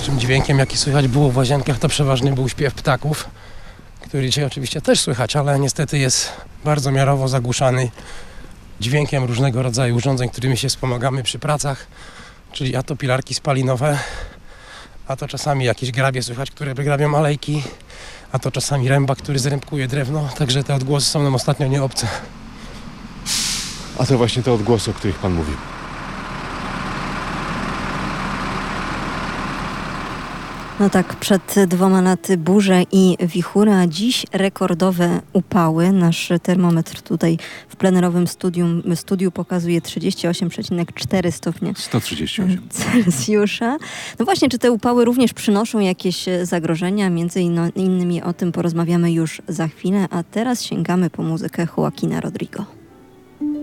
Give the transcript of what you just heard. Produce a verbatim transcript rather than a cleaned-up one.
najczystszym dźwiękiem, jaki słychać było w Łazienkach, to przeważnie był śpiew ptaków, który dzisiaj oczywiście też słychać, ale niestety jest bardzo miarowo zagłuszany dźwiękiem różnego rodzaju urządzeń, którymi się wspomagamy przy pracach, czyli a to pilarki spalinowe, a to czasami jakieś grabie słychać, które wygrabią alejki, a to czasami ręba, który zrębkuje drewno, także te odgłosy są nam ostatnio nieobce. A to właśnie te odgłosy, o których pan mówił. No tak, przed dwoma laty burze i wichury, a dziś rekordowe upały. Nasz termometr tutaj w plenerowym studium, studiu pokazuje trzydzieści osiem przecinek cztery stopnie sto trzydzieści osiem Celsjusza. No właśnie, czy te upały również przynoszą jakieś zagrożenia? Między innymi o tym porozmawiamy już za chwilę, a teraz sięgamy po muzykę Joaquina Rodrigo.